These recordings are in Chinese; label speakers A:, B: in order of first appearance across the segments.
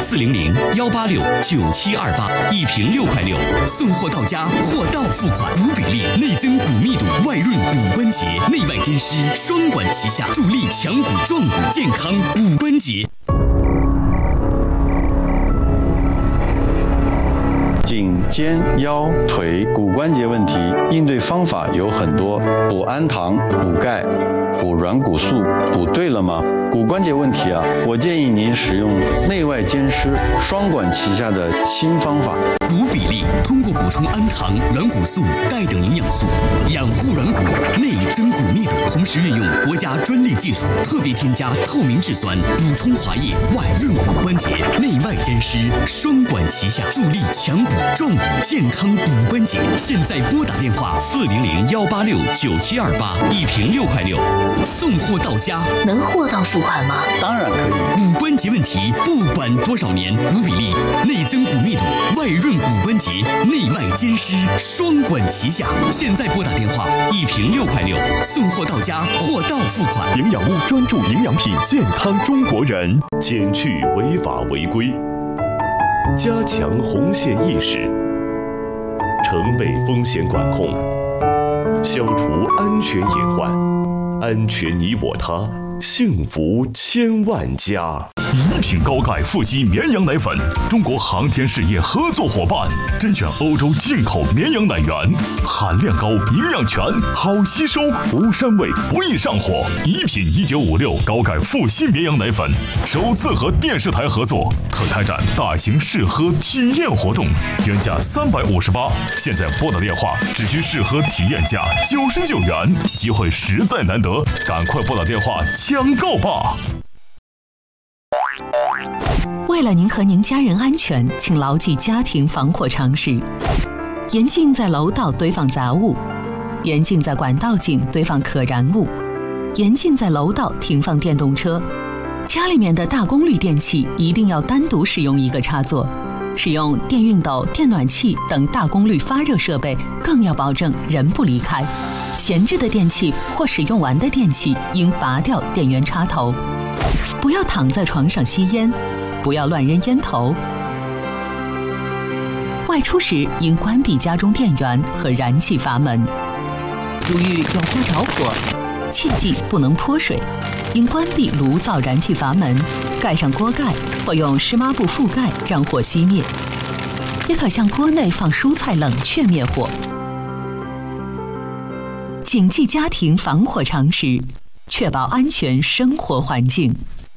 A: 400-186-9728，一瓶6块6，送货到家，货到付款。骨比利内增骨密度，外润骨关节，内外兼施，双管齐下，助力强骨壮骨，健康骨关节。
B: 颈、肩、腰、腿骨关节问题，应对方法有很多。补氨糖、补钙、补软骨素，补对了吗？骨关节问题啊，我建议您使用内外兼施、双管齐下的新方法。
A: 骨比利通过补充氨糖、软骨素、钙等营养素，养护软骨，内增骨密度，同时运用国家专利技术，特别添加透明质酸，补充滑液，外润骨关节，内外兼施，双管齐下，助力强骨壮骨，健康骨关节。现在拨打电话400-186-9728，一瓶6块6，送货到家。
C: 能货到付款吗？
B: 当然可以。
A: 骨关节问题，不管多少年，骨比利内增骨密度，外润骨关节，内外兼施，双管齐下。现在拨打电话，一瓶6块6，送货到家，货到付款。
D: 营养屋专注营养品，健康中国人，减去违法违规，加强红线意识，承备风险管控，消除安全隐患，安全你我他，幸福千万家。一品高钙富硒绵羊奶粉，中国航天事业合作伙伴，甄选欧洲进口绵羊奶源，含量高，营养全，好吸收，无膻味，不易上火。一品1956高钙富硒绵羊奶粉首次和电视台合作，特开展大型试喝体验活动，原价358，现在拨打电话只需试喝体验价99元，机会实在难得，赶快拨打电话抢购吧！
C: 为了您和您家人安全，请牢记家庭防火常识：严禁在楼道堆放杂物，严禁在管道井堆放可燃物，严禁在楼道停放电动车。家里面的大功率电器一定要单独使用一个插座，使用电熨斗、电暖器等大功率发热设备更要保证人不离开。闲置的电器或使用完的电器应拔掉电源插头。不要躺在床上吸烟，不要乱扔烟头。外出时应关闭家中电源和燃气阀门。如遇有锅着火，切记不能泼水，应关闭炉灶燃气阀门，盖上锅盖或用湿抹布覆盖让火熄灭。也可向锅内放蔬菜冷却灭火。谨记家庭防火常识，确保安全生活环境。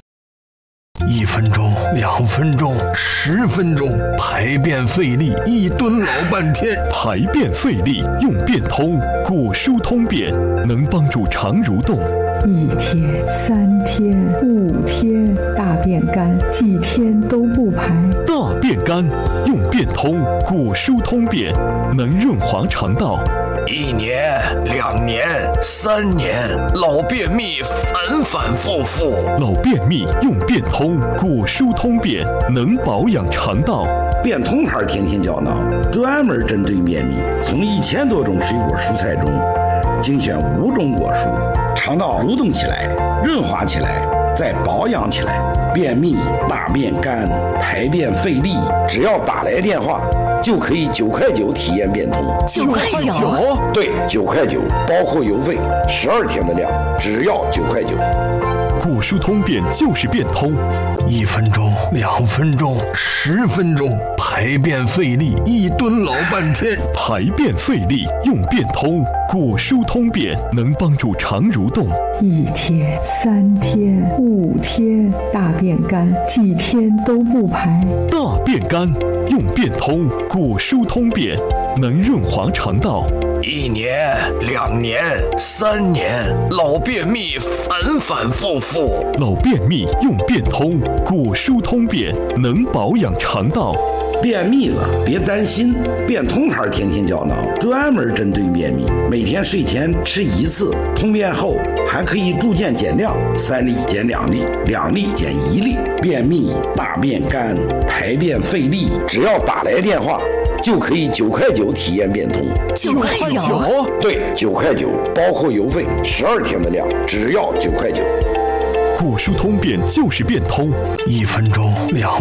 E: 1分钟、2分钟、10分钟，排便费力，一蹲老半天。
D: 排便费力用便通，骨疏通便能帮助肠蠕动。
F: 1天、3天、5天，大便干，几天都不排。
D: 大便干用便通，骨疏通便能润滑肠道。
G: 1年、2年、3年，老便秘反反复复。
D: 老便秘用便通，骨疏通便能保养肠道。
H: 便通牌天天胶囊专门针对便秘，从1000多种水果蔬菜中精选5种果蔬，肠道蠕动起来，润滑起来，再保养起来。便秘、大便干、排便费力，只要打来电话就可以9块9体验便通。
C: 9块9？
H: 对，9块9，包括邮费，12天的量，只要9块9。
D: 骨疏通便就是便通。
E: 1分钟、2分钟、10分钟，排便费力，一蹲老半天。
D: 排便费力用便通，骨疏通便能帮助肠蠕动。
F: 1天、3天、5天，大便干，几天都不排。
D: 大便干用便通，骨疏通便能润滑肠道。
G: 1年、2年、3年，老便秘反反复复。
D: 老便秘用便通，骨疏通便能保养肠道。
H: 便秘了别担心，便通牌天天胶囊专门针对便秘，每天睡前吃1次，通便后还可以逐渐减量，3粒减2粒，2粒减1粒。便秘、大便干、排便费力，只要打来电话就可以9块9体验便通。
C: 9块9？
H: 对，9块9，包括邮费，12天的量，只要9块9。
D: 骨疏通便就是便通。
E: 1分钟、2